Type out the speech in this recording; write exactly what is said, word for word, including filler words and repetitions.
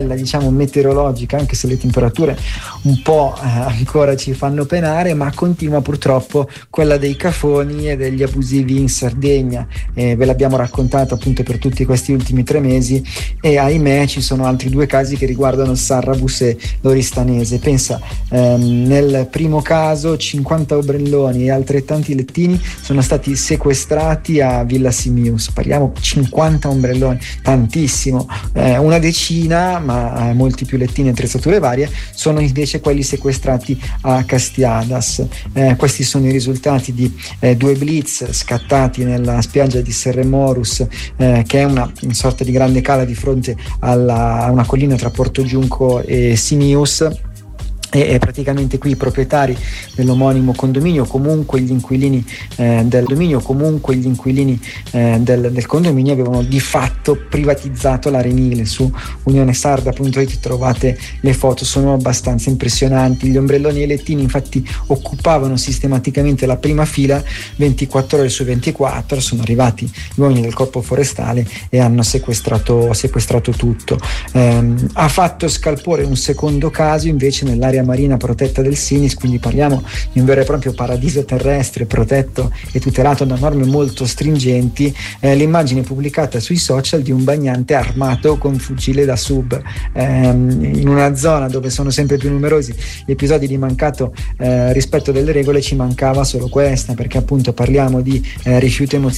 quella diciamo meteorologica, anche se le temperature un po' eh, ancora ci fanno penare, ma continua purtroppo quella dei cafoni e degli abusivi in Sardegna. Eh, ve l'abbiamo raccontato appunto per tutti questi ultimi tre mesi, e ahimè ci sono altri due casi che riguardano Sarrabus e l'Oristanese. Pensa, ehm, nel primo caso cinquanta ombrelloni e altrettanti lettini sono stati sequestrati a Villa Simius. Parliamo cinquanta ombrelloni, tantissimo. Eh, una decina, ma eh, molti più lettini e attrezzature varie, sono invece quelli sequestrati a Castiadas. Eh, questi sono i risultati di eh, due blitz scattati nella spiaggia di Serremorus, eh, che è una, una sorta di grande cala di fronte alla, a una collina tra Porto Giunco e Simius. E, e praticamente qui i proprietari dell'omonimo condominio, comunque gli inquilini eh, del dominio, comunque gli inquilini eh, del, del condominio avevano di fatto privatizzato l'arenile. Su unione sarda punto it trovate le foto, sono abbastanza impressionanti. Gli ombrelloni e i lettini infatti occupavano sistematicamente la prima fila ventiquattro ore su ventiquattro. Sono arrivati gli uomini del corpo forestale e hanno sequestrato, sequestrato tutto. Eh, ha fatto scalpore un secondo caso invece nell'area marina protetta del Sinis, quindi parliamo di un vero e proprio paradiso terrestre protetto e tutelato da norme molto stringenti. Eh, l'immagine pubblicata sui social di un bagnante armato con fucile da sub, ehm, in una zona dove sono sempre più numerosi gli episodi di mancato eh, rispetto delle regole. Ci mancava solo questa, perché appunto parliamo di eh, rifiuti